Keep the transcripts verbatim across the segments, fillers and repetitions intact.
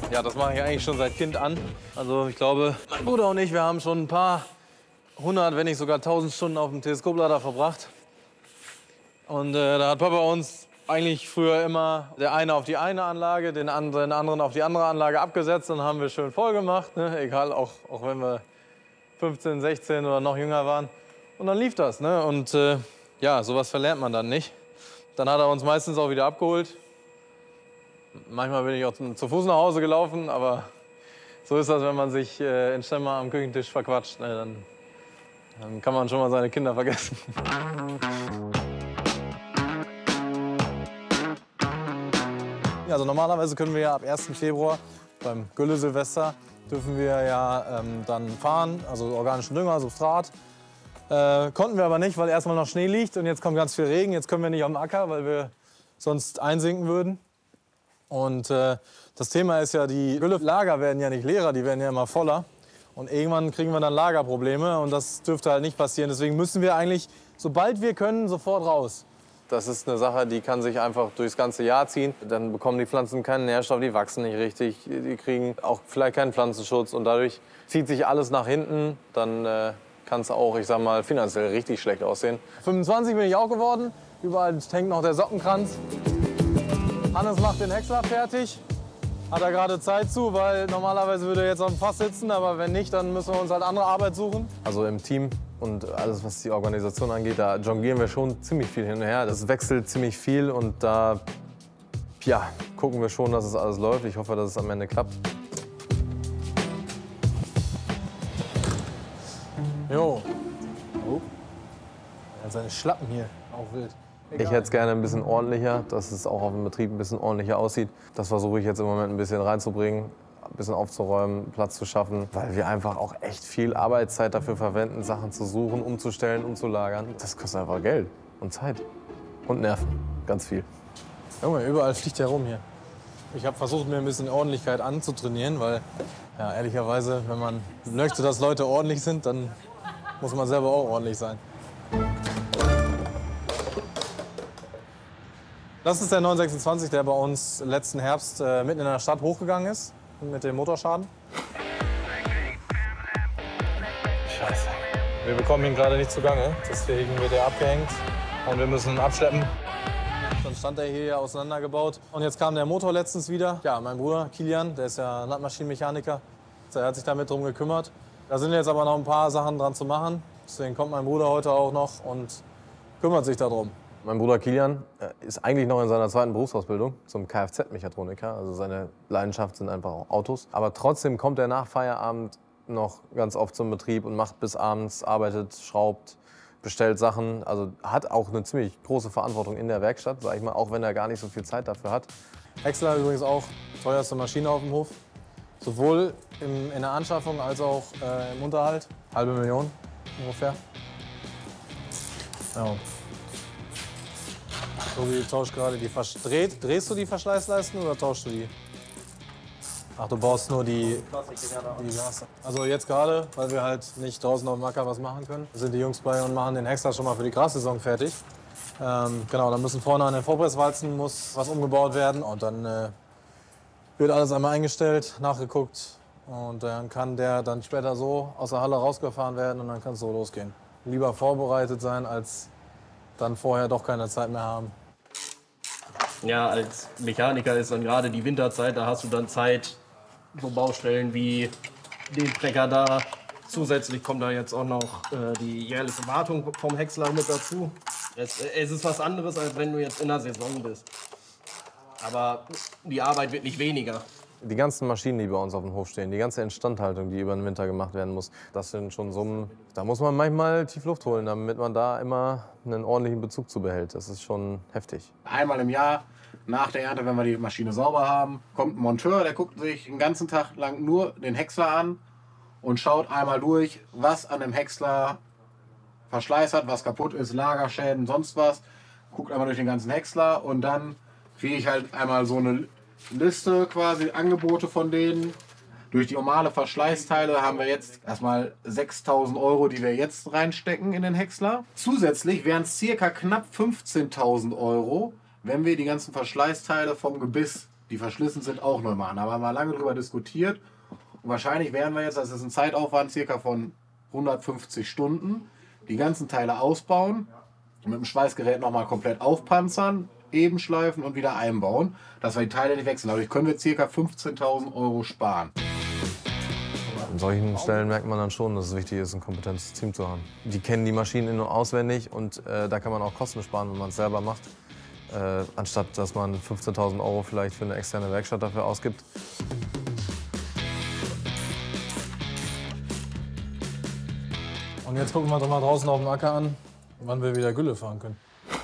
Ja, das mache ich eigentlich schon seit Kind an. Also ich glaube, mein Bruder und ich, wir haben schon ein paar hundert, wenn nicht sogar tausend Stunden auf dem Teleskoplader verbracht. Und äh, da hat Papa uns eigentlich früher immer der eine auf die eine Anlage, den anderen, den anderen auf die andere Anlage abgesetzt. Dann haben wir schön voll gemacht, ne? Egal, auch, auch wenn wir fünfzehn, sechzehn oder noch jünger waren. Und dann lief das. Ne? Und äh, ja, sowas verlernt man dann nicht. Dann hat er uns meistens auch wieder abgeholt. Manchmal bin ich auch zu Fuß nach Hause gelaufen, aber so ist das, wenn man sich äh, in Stemmer am Küchentisch verquatscht. Ne? Dann, dann kann man schon mal seine Kinder vergessen. Ja, also normalerweise können wir ja ab ersten Februar beim Gülle-Silvester dürfen wir ja ähm, dann fahren, also organischen Dünger, Substrat. Äh, konnten wir aber nicht, weil erstmal noch Schnee liegt und jetzt kommt ganz viel Regen. Jetzt können wir nicht auf den Acker, weil wir sonst einsinken würden. Und äh, das Thema ist ja, die Gülle-Lager werden ja nicht leerer, die werden ja immer voller. Und irgendwann kriegen wir dann Lagerprobleme und das dürfte halt nicht passieren. Deswegen müssen wir eigentlich, sobald wir können, sofort raus. Das ist eine Sache, die kann sich einfach durchs ganze Jahr ziehen. Dann bekommen die Pflanzen keinen Nährstoff, die wachsen nicht richtig, die kriegen auch vielleicht keinen Pflanzenschutz und dadurch zieht sich alles nach hinten. Dann äh, kann es auch, ich sag mal, finanziell richtig schlecht aussehen. fünfundzwanzig bin ich auch geworden, überall hängt noch der Sockenkranz. Hannes macht den Häcksler fertig, hat er gerade Zeit zu, weil normalerweise würde er jetzt auf dem Fass sitzen, aber wenn nicht, dann müssen wir uns halt andere Arbeit suchen. Also im Team und alles, was die Organisation angeht, da jonglieren wir schon ziemlich viel hin und her. Das wechselt ziemlich viel und da ja, gucken wir schon, dass es alles läuft. Ich hoffe, dass es am Ende klappt. Jo. Oh. Ja, seine Schlappen hier, auch wild. Egal. Ich hätte es gerne ein bisschen ordentlicher, dass es auch auf dem Betrieb ein bisschen ordentlicher aussieht. Das versuche ich jetzt im Moment ein bisschen reinzubringen, ein bisschen aufzuräumen, Platz zu schaffen, weil wir einfach auch echt viel Arbeitszeit dafür verwenden, Sachen zu suchen, umzustellen, umzulagern. Das kostet einfach Geld und Zeit und Nerven, ganz viel. Junge, überall fliegt der rum hier. Ich habe versucht, mir ein bisschen Ordentlichkeit anzutrainieren, weil ja, ehrlicherweise, wenn man möchte, dass Leute ordentlich sind, dann muss man selber auch ordentlich sein. Das ist der neun sechsundzwanzig, der bei uns letzten Herbst äh, mitten in der Stadt hochgegangen ist mit dem Motorschaden. Scheiße. Wir bekommen ihn gerade nicht zugange, deswegen wird er abgehängt und wir müssen ihn abschleppen. Dann stand er hier auseinandergebaut und jetzt kam der Motor letztens wieder. Ja, mein Bruder Kilian, der ist ja Landmaschinenmechaniker, der hat sich damit drum gekümmert. Da sind jetzt aber noch ein paar Sachen dran zu machen, deswegen kommt mein Bruder heute auch noch und kümmert sich darum. Mein Bruder Kilian ist eigentlich noch in seiner zweiten Berufsausbildung zum Kfz-Mechatroniker. Also seine Leidenschaft sind einfach auch Autos. Aber trotzdem kommt er nach Feierabend noch ganz oft zum Betrieb und macht bis abends, arbeitet, schraubt, bestellt Sachen. Also hat auch eine ziemlich große Verantwortung in der Werkstatt, sag ich mal, auch wenn er gar nicht so viel Zeit dafür hat. Häcksler übrigens auch teuerste Maschine auf dem Hof. Sowohl im, in der Anschaffung als auch äh, im Unterhalt. Halbe Million ungefähr. Ja. Tobi tauscht gerade die Versch Dreht, Drehst du die Verschleißleisten oder tauschst du die? Ach, du baust nur die, die Glas. Also jetzt gerade, weil wir halt nicht draußen auf dem Acker was machen können, sind die Jungs bei und machen den Häcksler schon mal für die Grassaison fertig. Ähm, genau, dann müssen vorne an den Vorpresswalzen muss was umgebaut werden und dann äh, wird alles einmal eingestellt, nachgeguckt und dann kann der dann später so aus der Halle rausgefahren werden und dann kann es so losgehen. Lieber vorbereitet sein, als dann vorher doch keine Zeit mehr haben. Ja, als Mechaniker ist dann gerade die Winterzeit, da hast du dann Zeit, so Baustellen wie den Trecker da. Zusätzlich kommt da jetzt auch noch äh, die jährliche Wartung vom Häcksler mit dazu. Es, es ist was anderes, als wenn du jetzt in der Saison bist. Aber die Arbeit wird nicht weniger. Die ganzen Maschinen, die bei uns auf dem Hof stehen, die ganze Instandhaltung, die über den Winter gemacht werden muss, das sind schon Summen. Da muss man manchmal tief Luft holen, damit man da immer einen ordentlichen Bezug zu behält. Das ist schon heftig. Einmal im Jahr, nach der Ernte, wenn wir die Maschine sauber haben, kommt ein Monteur, der guckt sich den ganzen Tag lang nur den Häcksler an und schaut einmal durch, was an dem Häcksler Verschleiß hat, was kaputt ist, Lagerschäden, sonst was. Guckt einmal durch den ganzen Häcksler und dann kriege ich halt einmal so eine Liste, quasi Angebote von denen. Durch die normale Verschleißteile haben wir jetzt erstmal sechstausend Euro, die wir jetzt reinstecken in den Häcksler. Zusätzlich wären es circa knapp fünfzehntausend Euro, wenn wir die ganzen Verschleißteile vom Gebiss die verschlissen sind, auch neu machen. Da haben wir lange drüber diskutiert. Und wahrscheinlich werden wir jetzt, das ist ein Zeitaufwand circa von hundertfünfzig Stunden, die ganzen Teile ausbauen, mit dem Schweißgerät nochmal komplett aufpanzern, eben schleifen und wieder einbauen, dass wir die Teile nicht wechseln. Dadurch können wir circa fünfzehntausend Euro sparen. An solchen Stellen merkt man dann schon, dass es wichtig ist, ein kompetentes Team zu haben. Die kennen die Maschinen in- und auswendig und äh, da kann man auch Kosten sparen, wenn man es selber macht. Äh, anstatt dass man fünfzehntausend Euro vielleicht für eine externe Werkstatt dafür ausgibt. Und jetzt gucken wir doch mal draußen auf dem Acker an, wann wir wieder Gülle fahren können.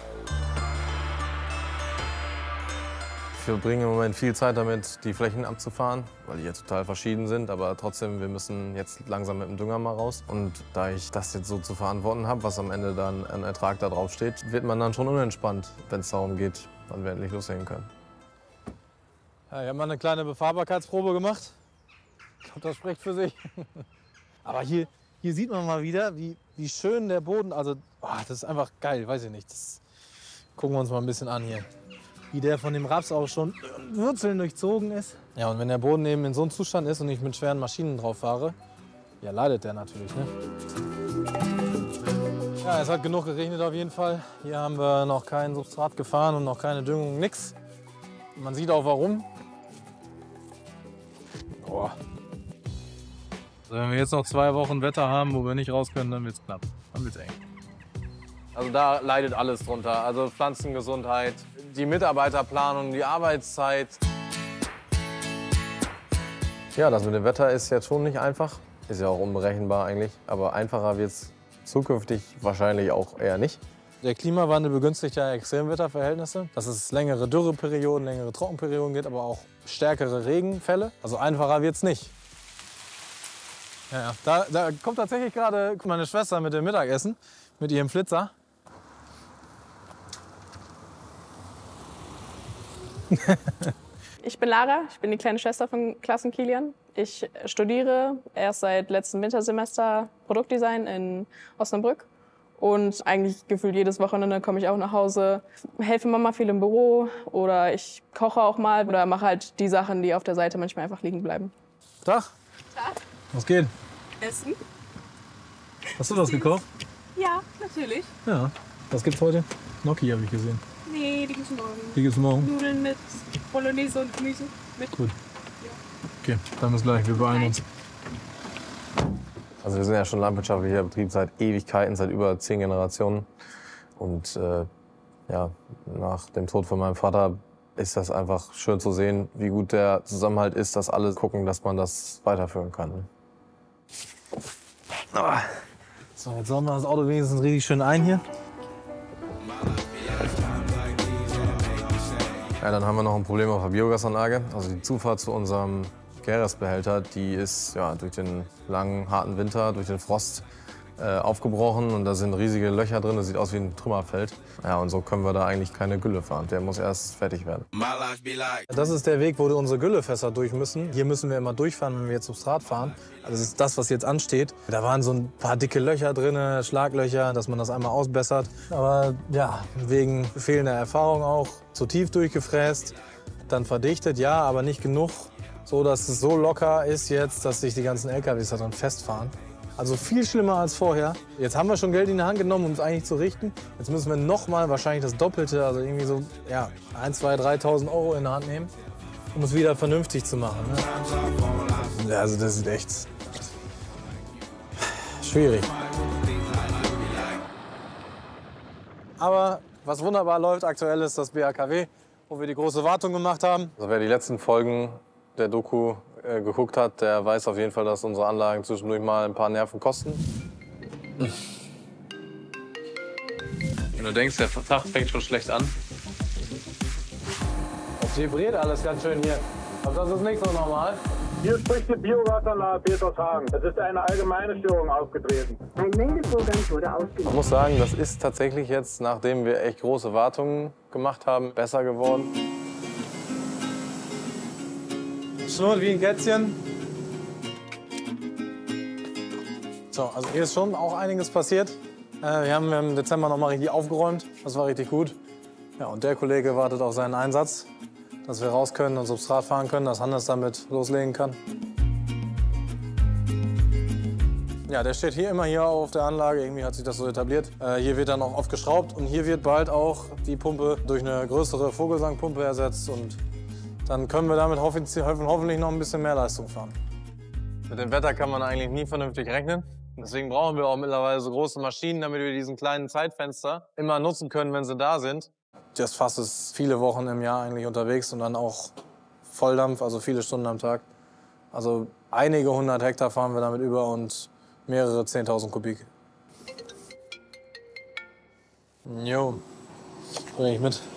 Wir verbringen im Moment viel Zeit damit, die Flächen abzufahren, weil die ja total verschieden sind. Aber trotzdem, wir müssen jetzt langsam mit dem Dünger mal raus. Und da ich das jetzt so zu verantworten habe, was am Ende dann an Ertrag da drauf steht, wird man dann schon unentspannt, wenn es darum geht, wann wir endlich loslegen können. Ja, ich habe mal eine kleine Befahrbarkeitsprobe gemacht. Ich glaube, das spricht für sich. Aber hier, hier sieht man mal wieder, wie, wie schön der Boden, also oh, das ist einfach geil, weiß ich nicht. Das gucken wir uns mal ein bisschen an hier. Wie der von dem Raps auch schon Wurzeln durchzogen ist. Ja, und wenn der Boden eben in so einem Zustand ist und ich mit schweren Maschinen drauf fahre, ja, leidet der natürlich, ne? Ja, es hat genug geregnet auf jeden Fall. Hier haben wir noch kein Substrat gefahren und noch keine Düngung, nix. Man sieht auch warum. Boah. Also wenn wir jetzt noch zwei Wochen Wetter haben, wo wir nicht raus können, dann wird's knapp. Dann wird's eng. Also da leidet alles drunter. Also Pflanzengesundheit, die Mitarbeiterplanung, die Arbeitszeit. Ja, das mit dem Wetter ist jetzt schon nicht einfach. Ist ja auch unberechenbar eigentlich. Aber einfacher wird es zukünftig wahrscheinlich auch eher nicht. Der Klimawandel begünstigt ja Extremwetterverhältnisse, dass es längere Dürreperioden, längere Trockenperioden gibt, aber auch stärkere Regenfälle. Also einfacher wird es nicht. Ja, ja. Da, da kommt tatsächlich gerade meine Schwester mit dem Mittagessen, mit ihrem Flitzer. Ich bin Lara, ich bin die kleine Schwester von Klaas und Kilian. Ich studiere erst seit letztem Wintersemester Produktdesign in Osnabrück. Und eigentlich gefühlt jedes Wochenende komme ich auch nach Hause, helfe Mama viel im Büro oder ich koche auch mal oder mache halt die Sachen, die auf der Seite manchmal einfach liegen bleiben. Tag. Tag. Was geht? Essen? Hast du das gekauft? Ja, natürlich. Ja. Was gibt's heute? Gnocchi habe ich gesehen. Nee, die gibt's morgen. Die gibt's morgen? Nudeln mit Bolognese und Gemüse. Mit. Gut. Okay, dann bis gleich. Wir beeilen uns. Also wir sind ja schon landwirtschaftlicher Betrieb seit Ewigkeiten, seit über zehn Generationen. Und äh, ja, nach dem Tod von meinem Vater ist das einfach schön zu sehen, wie gut der Zusammenhalt ist, dass alle gucken, dass man das weiterführen kann. Ah. So, jetzt saugen wir das Auto wenigstens richtig schön ein hier. Ja, dann haben wir noch ein Problem auf der Biogasanlage. Also die Zufahrt zu unserem Gäresbehälter, die ist ja, durch den langen, harten Winter, durch den Frost äh, aufgebrochen. Und da sind riesige Löcher drin, das sieht aus wie ein Trümmerfeld. Ja, und so können wir da eigentlich keine Gülle fahren. Der muss erst fertig werden. Das ist der Weg, wo unsere Güllefässer durch müssen. Hier müssen wir immer durchfahren, wenn wir jetzt Substrat fahren. Also das ist das, was jetzt ansteht. Da waren so ein paar dicke Löcher drin, Schlaglöcher, dass man das einmal ausbessert. Aber ja, wegen fehlender Erfahrung auch zu tief durchgefräst, dann verdichtet, ja, aber nicht genug, so dass es so locker ist jetzt, dass sich die ganzen L K Ws da dran festfahren. Also viel schlimmer als vorher. Jetzt haben wir schon Geld in die Hand genommen, um es eigentlich zu richten. Jetzt müssen wir noch mal wahrscheinlich das Doppelte, also irgendwie so ja, ein, zwei, dreitausend Euro in die Hand nehmen, um es wieder vernünftig zu machen. Ne? Also das ist echt schwierig. Aber was wunderbar läuft aktuell ist das B A K W, wo wir die große Wartung gemacht haben. Also wer die letzten Folgen der Doku äh, geguckt hat, der weiß auf jeden Fall, dass unsere Anlagen zwischendurch mal ein paar Nerven kosten. Wenn du denkst, der Tag fängt schon schlecht an. Es vibriert alles ganz schön hier. Aber das ist nicht so normal. Hier spricht die Biogasanlage Petershagen. Es ist eine allgemeine Störung aufgetreten. Ein Meldevorgang wurde ausgelöst. Ich muss sagen, das ist tatsächlich jetzt, nachdem wir echt große Wartungen gemacht haben, besser geworden. Schnurrt wie ein Kätzchen. So, also hier ist schon auch einiges passiert. Äh, wir haben im Dezember noch mal richtig aufgeräumt. Das war richtig gut. Ja, und der Kollege wartet auf seinen Einsatz. dass wir raus können und Substrat fahren können, dass Hannes damit loslegen kann. Ja, der steht hier immer hier auf der Anlage, irgendwie hat sich das so etabliert. Äh, hier wird dann auch oft geschraubt und hier wird bald auch die Pumpe durch eine größere Vogelsangpumpe ersetzt und dann können wir damit hoffentlich, hoffentlich noch ein bisschen mehr Leistung fahren. Mit dem Wetter kann man eigentlich nie vernünftig rechnen. Deswegen brauchen wir auch mittlerweile so große Maschinen, damit wir diesen kleinen Zeitfenster immer nutzen können, wenn sie da sind. Das Fass ist viele Wochen im Jahr eigentlich unterwegs und dann auch Volldampf, also viele Stunden am Tag. Also einige hundert Hektar fahren wir damit über und mehrere zehntausend Kubik. Jo, bring ich mit.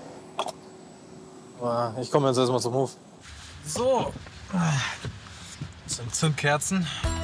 Aber ich komme jetzt erstmal zum Hof. So, das sind Zündkerzen.